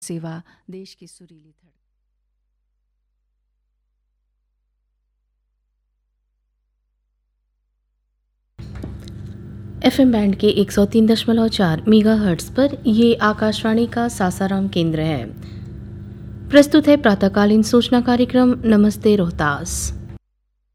सेवा देश की सुरीली धड़कन। एफएम बैंड के 103.4 मेगाहर्ट्ज़ पर ये आकाशवाणी का सासाराम केंद्र है। प्रस्तुत है प्रातःकालीन सूचना कार्यक्रम नमस्ते रोहतास।